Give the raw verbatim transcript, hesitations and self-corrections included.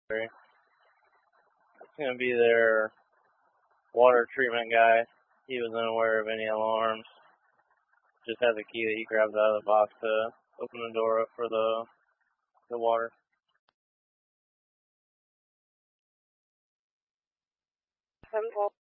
It's going to be their water treatment guy. He was unaware of any alarms. Just had the key that he grabbed out of the box to open the door up for the the water. ten twelve.